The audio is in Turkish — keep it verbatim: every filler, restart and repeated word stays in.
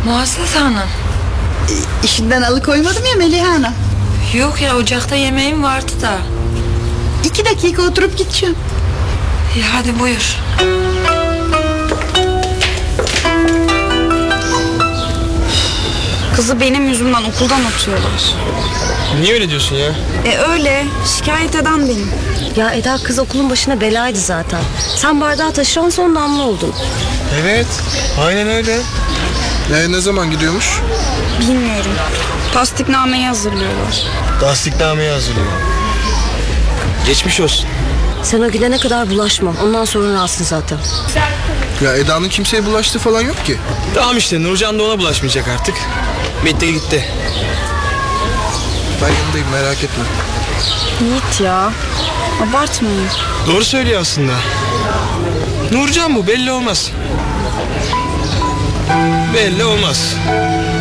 Muazzez Hanım. E, işinden alıkoymadım ya Meliha Hanım. Yok ya, ocakta yemeğim vardı da. İki dakika oturup gideceğim. İyi, hadi buyur. Kızı benim yüzümden okuldan atıyorlar. Niye öyle diyorsun ya? E öyle. Şikayet eden benim. Ya Eda, kız okulun başına belaydı zaten. Sen bardağı taşıran son damla oldun. Evet. Aynen öyle. E, ne zaman gidiyormuş? Bilmiyorum. Tasdiknameyi hazırlıyorlar. Tasdiknameyi hazırlıyor. Geçmiş olsun. Sen o gidene kadar bulaşma. Ondan sonra rahatsın zaten. Ya Eda'nın kimseye bulaştığı falan yok ki. Tamam işte, Nurcan da ona bulaşmayacak artık. Bitti gitti. Ben yanındayım, merak etme. Yiğit ya. Abartmayın. Doğru söylüyor aslında. Nurcan bu, belli olmaz. Belli olmaz.